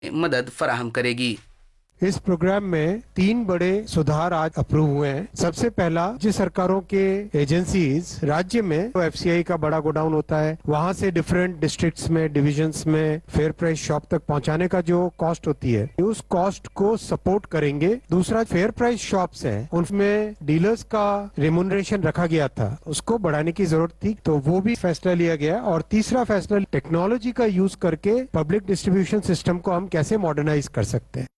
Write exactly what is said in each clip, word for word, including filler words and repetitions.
मदद फराहम करेगी। इस प्रोग्राम में तीन बड़े सुधार आज अप्रूव हुए हैं। सबसे पहला, राज्य सरकारों के एजेंसीज राज्य में एफसीआई का बड़ा गोडाउन होता है, वहां से डिफरेंट डिस्ट्रिक्ट्स में, डिविजन्स में फेयर प्राइस शॉप तक पहुंचाने का जो कॉस्ट होती है, उस कॉस्ट को सपोर्ट करेंगे। दूसरा, फेयर प्राइस शॉप्स हैं, उनमें डीलर्स का रेम्यूनरेशन रखा गया था, उसको बढ़ाने की जरूरत थी, तो वो भी फैसला लिया गया। और तीसरा फैसला, टेक्नोलॉजी का यूज करके पब्लिक डिस्ट्रीब्यूशन सिस्टम को हम कैसे मॉडर्नाइज कर सकते हैं।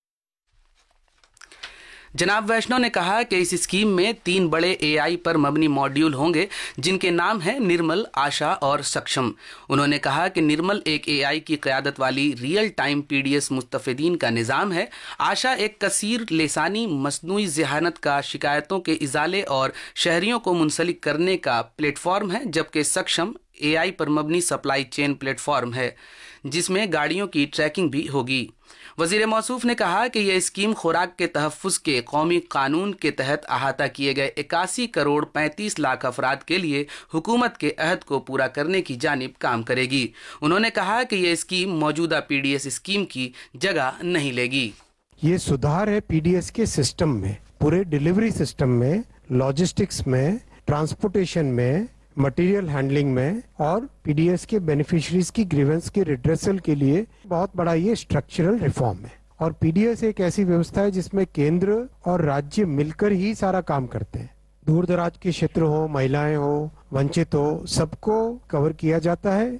जनाब वैष्णव ने कहा कि इस स्कीम में तीन बड़े एआई पर मबनी मॉड्यूल होंगे, जिनके नाम हैं निर्मल, आशा और सक्षम। उन्होंने कहा कि निर्मल एक एआई की क़यादत वाली रियल टाइम पीडीएस मुस्तफ़ीदीन का निज़ाम है। आशा एक कसीर लेसानी मसनूई ज़हानत का शिकायतों के इजाले और शहरियों को मुंसलिक करने का प्लेटफॉर्म है, जबकि सक्षम एआई पर मबनी सप्लाई चेन प्लेटफॉर्म है, जिसमें गाड़ियों की ट्रैकिंग भी होगी। वजीर मौसूफ ने कहा कि यह स्कीम खुराक के तहफ़्फ़ुज़ के कौमी कानून के तहत अहाता किए गए इक्यासी करोड़ पैंतीस लाख अफराद के लिए हुकूमत के अहद को पूरा करने की जानिब काम करेगी। उन्होंने कहा कि यह स्कीम मौजूदा पीडीएस स्कीम की जगह नहीं लेगी। ये सुधार है पीडीएस के सिस्टम में, पूरे डिलीवरी सिस्टम में, लॉजिस्टिक्स में, ट्रांसपोर्टेशन में, मटेरियल हैंडलिंग में और पीडीएस के बेनिफिशरीज की ग्रीवेंस के रिड्रेसल के लिए बहुत बड़ा ये स्ट्रक्चरल रिफॉर्म है। और पीडीएस एक ऐसी व्यवस्था है जिसमें केंद्र और राज्य मिलकर ही सारा काम करते हैं। दूर दराज के क्षेत्र हो, महिलाएं हो, वंचित हो, सबको कवर किया जाता है।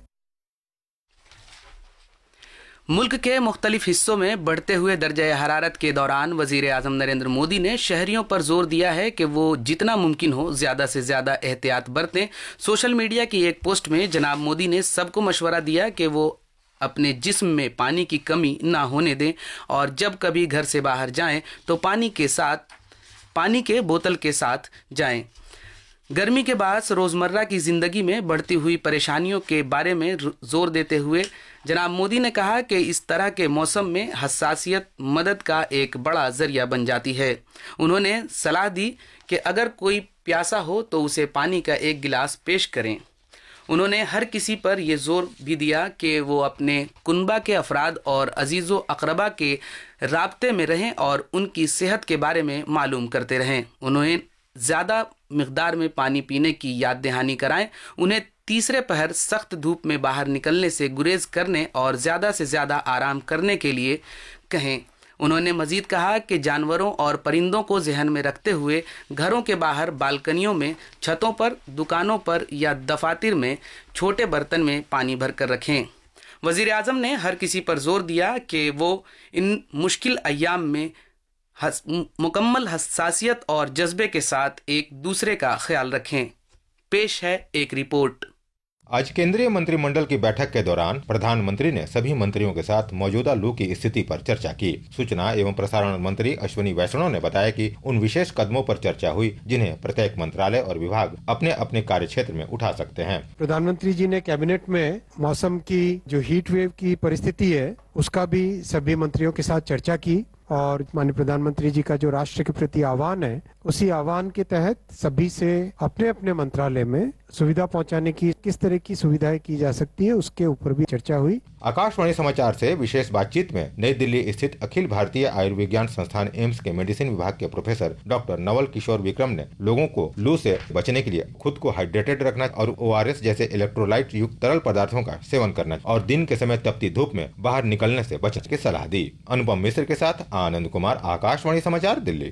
मुल्क के मुख्तलिफ हिस्सों में बढ़ते हुए दर्जा हरारत के दौरान वजीर आज़म नरेंद्र मोदी ने शहरियों पर जोर दिया है कि वो जितना मुमकिन हो ज़्यादा से ज़्यादा एहतियात बरतें। सोशल मीडिया की एक पोस्ट में जनाब मोदी ने सबको मशवरा दिया कि वो अपने जिस्म में पानी की कमी ना होने दें और जब कभी घर से बाहर जाएं तो पानी के साथ पानी के बोतल के साथ जाएं। गर्मी के बाद रोज़मर्रा की ज़िंदगी में बढ़ती हुई परेशानियों के बारे में जोर देते हुए जनाब मोदी ने कहा कि इस तरह के मौसम में हसासियत मदद का एक बड़ा ज़रिया बन जाती है। उन्होंने सलाह दी कि अगर कोई प्यासा हो तो उसे पानी का एक गिलास पेश करें। उन्होंने हर किसी पर यह जोर भी दिया कि वो अपने कुनबा के अफराद और अजीज़ो अकरबा के राब्ते में रहें और उनकी सेहत के बारे में मालूम करते रहें। उन्हें ज़्यादा मिक़दार में पानी पीने की याद दहानी कराएं। उन्हें तीसरे पहर सख्त धूप में बाहर निकलने से गुरेज करने और ज़्यादा से ज़्यादा आराम करने के लिए कहें। उन्होंने मज़ीद कहा कि जानवरों और परिंदों को जहन में रखते हुए घरों के बाहर बालकनियों में, छतों पर, दुकानों पर या दफातर में छोटे बर्तन में पानी भर कर रखें। वज़ीर आज़म ने हर किसी पर जोर दिया कि वो इन मुश्किल अय्याम में हस, मुकम्मल हसासियत और जज्बे के साथ एक दूसरे का ख्याल रखें। पेश है एक रिपोर्ट। आज केंद्रीय मंत्रिमंडल की बैठक के दौरान प्रधानमंत्री ने सभी मंत्रियों के साथ मौजूदा लू की स्थिति पर चर्चा की। सूचना एवं प्रसारण मंत्री अश्विनी वैष्णव ने बताया कि उन विशेष कदमों पर चर्चा हुई जिन्हें प्रत्येक मंत्रालय और विभाग अपने अपने कार्य क्षेत्र में उठा सकते हैं। प्रधानमंत्री जी ने कैबिनेट में मौसम की जो हीट वेव की परिस्थिति है उसका भी सभी मंत्रियों के साथ चर्चा की और माननीय प्रधानमंत्री जी का जो राष्ट्र के प्रति आह्वान है, उसी आह्वान के तहत सभी से अपने अपने मंत्रालय में सुविधा पहुंचाने की किस तरह की सुविधाएं की जा सकती है उसके ऊपर भी चर्चा हुई। आकाशवाणी समाचार से विशेष बातचीत में नई दिल्ली स्थित अखिल भारतीय आयुर्विज्ञान संस्थान एम्स के मेडिसिन विभाग के प्रोफेसर डॉक्टर नवल किशोर विक्रम ने लोगों को लू से बचने के लिए खुद को हाइड्रेटेड रखना और ओआरएस जैसे इलेक्ट्रोलाइट युक्त तरल पदार्थों का सेवन करना और दिन के समय तपती धूप में बाहर निकलने से बचने की सलाह दी। अनुपम मिश्र के साथ आनंद कुमार, आकाशवाणी समाचार, दिल्ली।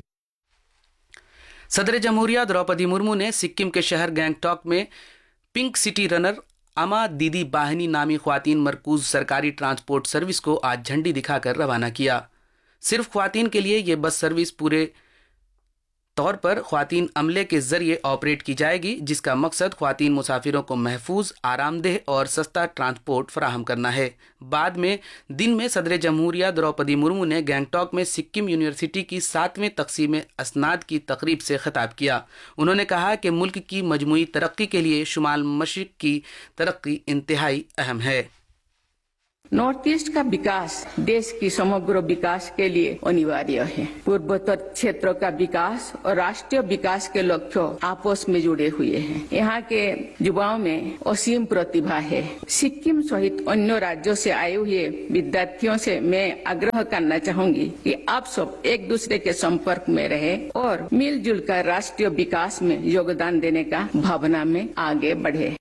सदर जमहूरिया द्रौपदी मुर्मू ने सिक्किम के शहर गैंगटॉक में पिंक सिटी रनर अमा दीदी बाहिनी नामी ख्वातीन मरकूज सरकारी ट्रांसपोर्ट सर्विस को आज झंडी दिखाकर रवाना किया। सिर्फ ख्वातीन के लिए ये बस सर्विस पूरे तौर पर ख्वातीन अमले के जरिए ऑपरेट की जाएगी, जिसका मकसद ख्वातीन मुसाफिरों को महफूज, आरामदेह और सस्ता ट्रांसपोर्ट फराहम करना है। बाद में दिन में सदर जमहूरिया द्रौपदी मुर्मू ने गैंगटॉक में सिक्किम यूनिवर्सिटी की सातवें तकसीम असनाद की तकरीब से खिताब किया। उन्होंने कहा कि मुल्क की मजमूई तरक्की के लिए शुमाल मशरिक की तरक्की इंतहाई अहम है। नॉर्थ ईस्ट का विकास देश की समग्र विकास के लिए अनिवार्य है। पूर्वोत्तर क्षेत्र का विकास और राष्ट्रीय विकास के लक्ष्य आपस में जुड़े हुए हैं। यहाँ के युवाओं में असीम प्रतिभा है। सिक्किम सहित अन्य राज्यों से आए हुए विद्यार्थियों से मैं आग्रह करना चाहूंगी कि आप सब एक दूसरे के संपर्क में रहे और मिलजुल कर राष्ट्रीय विकास में योगदान देने का भावना में आगे बढ़े।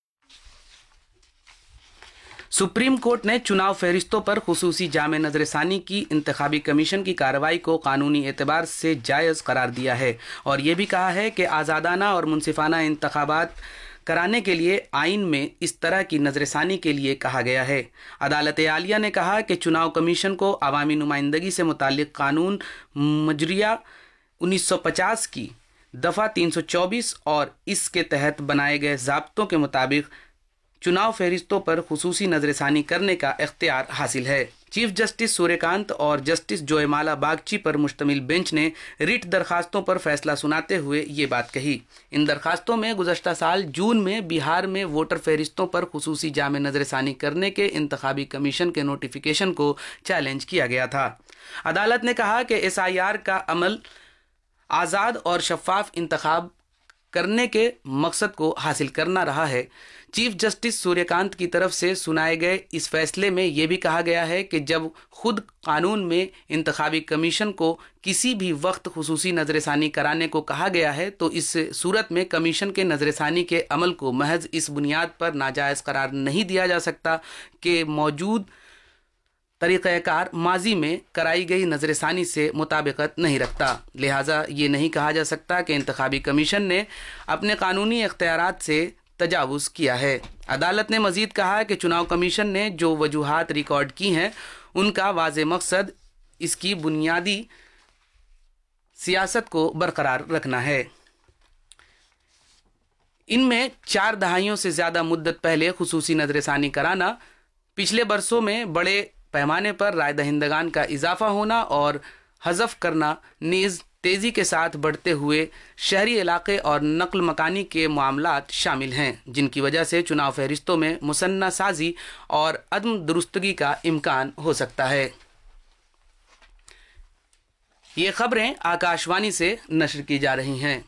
सुप्रीम कोर्ट ने चुनाव फहरिस्तों पर खुसूसी जामे नजरसानी की इंतखाबी कमीशन की कार्रवाई को कानूनी एतबार से जायज़ करार दिया है और ये भी कहा है कि आज़ादाना और मुनसिफाना इंतखाबात कराने के लिए आइन में इस तरह की नजरसानी के लिए कहा गया है। अदालत आलिया ने कहा कि चुनाव कमीशन को अवामी नुमाइंदगी से मुताल्लिक कानून मजरिया उन्नीस सौ पचास की दफ़ा तीन सौ चौबीस और इसके तहत बनाए गए ज़ाब्तों के मुताबिक चुनाव फहरिस्तों पर खुसूसी नजरसानी करने का इख्तियार हासिल है। चीफ जस्टिस सूर्यकांत और जस्टिस जोयमाला बागची पर मुश्तमिल बेंच ने रिट दरखास्तों पर फैसला सुनाते हुए ये बात कही। इन दरखास्तों में गुज़श्ता साल जून में बिहार में वोटर फहरिस्तों पर खुसूसी जामे नजरसानी करने के इंतखाबी कमीशन के नोटिफिकेशन को चैलेंज किया गया था। अदालत ने कहा कि एस आई आर का अमल आज़ाद और शफाफ इंतखाब करने के मकसद को हासिल करना रहा है। चीफ जस्टिस सूर्यकांत की तरफ से सुनाए गए इस फैसले में यह भी कहा गया है कि जब खुद कानून में इंतखाबी कमीशन को किसी भी वक्त खुसूसी नजरसानी कराने को कहा गया है तो इस सूरत में कमीशन के नजरसानी के अमल को महज इस बुनियाद पर नाजायज़ करार नहीं दिया जा सकता कि मौजूद तरीक़ाकार माजी में कराई गई नजरसानी से मुताबिकत नहीं रखता। लिहाजा ये नहीं कहा जा सकता कि इंतखाबी कमीशन ने अपने कानूनी इख्तियारात से तजावुज़ किया है। अदालत ने मजीद कहा कि चुनाव कमीशन ने जो वजूहात रिकॉर्ड की हैं उनका वाज़े मकसद इसकी बुनियादी सियासत को बरकरार रखना है। इनमें चार दहाइयों से ज़्यादा मुद्दत पहले खुसूसी नजरसानी कराना, पिछले बरसों में बड़े पैमाने पर राय दहिंदगान का इजाफा होना और हज़फ करना नीज़ तेज़ी के साथ बढ़ते हुए शहरी इलाके और नकल मकानी के मामलात शामिल हैं, जिनकी वजह से चुनाव फहरिस्तों में मुसन्ना साजी और अदम दुरुस्तगी का इम्कान हो सकता है। ये खबरें आकाशवाणी से नशर की जा रही हैं।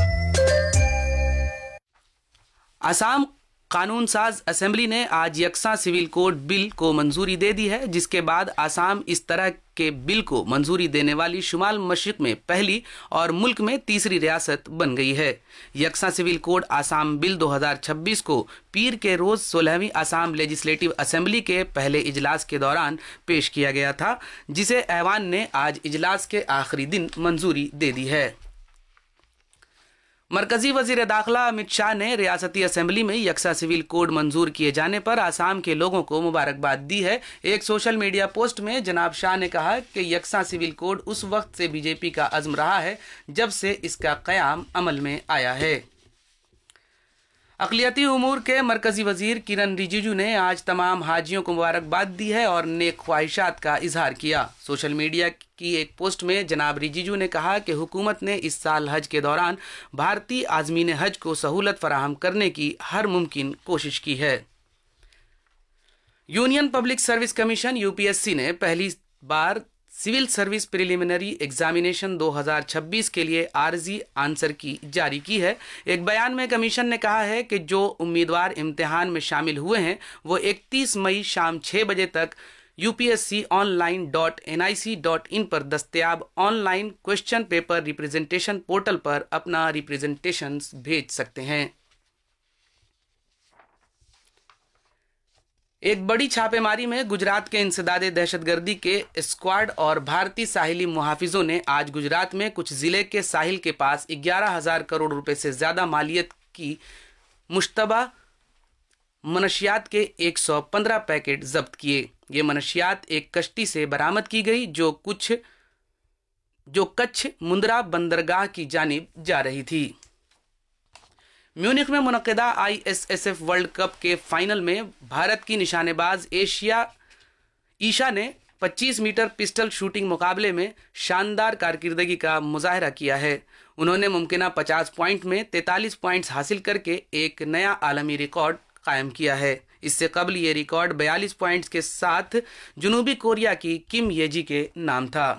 असम कानून साज असेंबली ने आज यकसा सिविल कोड बिल को मंजूरी दे दी है, जिसके बाद आसाम इस तरह के बिल को मंजूरी देने वाली शुमाल मशरिक में पहली और मुल्क में तीसरी रियासत बन गई है। यकसा सिविल कोड आसाम बिल दो हज़ार छब्बीस को पीर के रोज सोलहवीं आसाम लेजिस्लेटिव असेंबली के पहले इजलास के दौरान पेश किया गया था, जिसे ऐवान ने आज इजलास के आखिरी दिन मंजूरी दे दी है। मरकजी वजीर दाखिला अमित शाह ने रियासती असेंबली में यकसा सिविल कोड मंजूर किए जाने पर आसाम के लोगों को मुबारकबाद दी है। एक सोशल मीडिया पोस्ट में जनाब शाह ने कहा कि यकसा सिविल कोड उस वक्त से बीजेपी का अज़्म रहा है जब से इसका क़याम अमल में आया है। अक़लियती उमूर के मरकजी वजीर किरण रिजिजू ने आज तमाम हाजियों को मुबारकबाद दी है और नेक ख्वाहिशात का इजहार किया। सोशल मीडिया की एक पोस्ट में जनाब रिजिजू ने कहा कि हुकूमत ने इस साल हज के दौरान भारतीय आज़मीन हज को सहूलत फराहम करने की हर मुमकिन कोशिश की है। Union public service commission UPSC ने पहली बार सिविल सर्विस प्रिलिमिनरी एग्जामिनेशन दो हज़ार छब्बीस के लिए आर्जी आंसर की जारी की है। एक बयान में कमीशन ने कहा है कि जो उम्मीदवार इम्तिहान में शामिल हुए हैं वो इकतीस मई शाम छह बजे तक UPSC online dot N I C dot in पर दस्तयाब online question paper representation portal पर अपना रिप्रेजेंटेशन भेज सकते हैं। एक बड़ी छापेमारी में गुजरात के इंसदादे दहशतगर्दी के स्क्वाड और भारतीय साहिली मुहाफिजों ने आज गुजरात में कुछ जिले के साहिल के पास ग्यारह हजार करोड़ रुपए से ज्यादा मालियत की मुश्तबा मनशियात के एक सौ पंद्रह पैकेट जब्त किए। ये मनशियात एक कश्ती से बरामद की गई जो कुछ जो कच्छ मुंद्रा बंदरगाह की जानिब जा रही थी। म्यूनिख में मुनक़िदा I S S F world cup के फाइनल में भारत की निशानेबाज एशिया ईशा ने पच्चीस मीटर पिस्टल शूटिंग मुकाबले में शानदार कारकर्दगी का मुजाहरा किया है। उन्होंने मुमकिना पचास पॉइंट में तैंतालीस पॉइंट्स हासिल करके एक नया आलमी रिकॉर्ड कायम किया है। اس سے قبل یہ ریکارڈ بیالیس پوائنٹس کے ساتھ جنوبی کوریا کی کم یجی کے نام تھا۔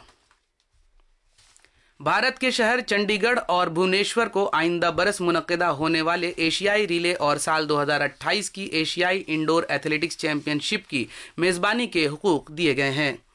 بھارت کے شہر چنڈی گڑھ اور بھونیشور کو آئندہ برس منعقدہ ہونے والے ایشیائی ریلے اور سال دو ہزار اٹھائیس کی ایشیائی انڈور ایتھلیٹکس چیمپئن شپ کی میزبانی کے حقوق دیے گئے ہیں۔